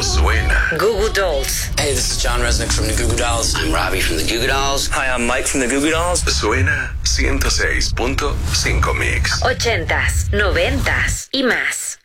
suena. Goo Goo Dolls. Hey, this is John Resnick from the Goo Goo Dolls. I'm Robbie from the Goo Goo Dolls. Hi, I'm Mike from the Goo Goo Dolls. Suena 106.5 Mix. 80s, 90s y más.